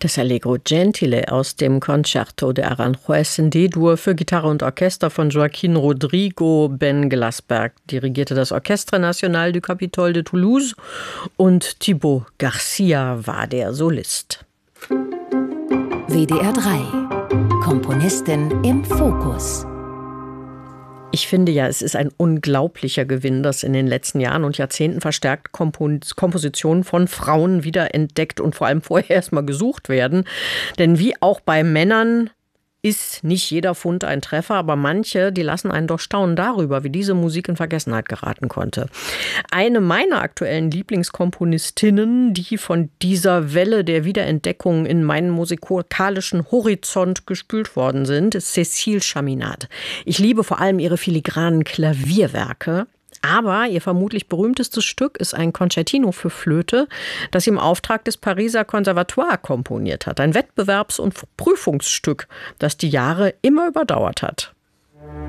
Das Allegro Gentile aus dem Concerto de Aranjuez in D-Dur für Gitarre und Orchester von Joaquín Rodrigo Ben Glasberg dirigierte das Orchestre National du Capitole de Toulouse und Thibaut Garcia war der Solist. WDR 3 Komponistin im Fokus. Ich finde ja, es ist ein unglaublicher Gewinn, dass in den letzten Jahren und Jahrzehnten verstärkt Kompositionen von Frauen wiederentdeckt und vor allem vorher erstmal gesucht werden. Denn wie auch bei Männern ist nicht jeder Fund ein Treffer, aber manche, die lassen einen doch staunen darüber, wie diese Musik in Vergessenheit geraten konnte. Eine meiner aktuellen Lieblingskomponistinnen, die von dieser Welle der Wiederentdeckung in meinen musikalischen Horizont gespült worden sind, ist Cécile Chaminade. Ich liebe vor allem ihre filigranen Klavierwerke. Aber ihr vermutlich berühmtestes Stück ist ein Concertino für Flöte, das sie im Auftrag des Pariser Conservatoire komponiert hat. Ein Wettbewerbs- und Prüfungsstück, das die Jahre immer überdauert hat.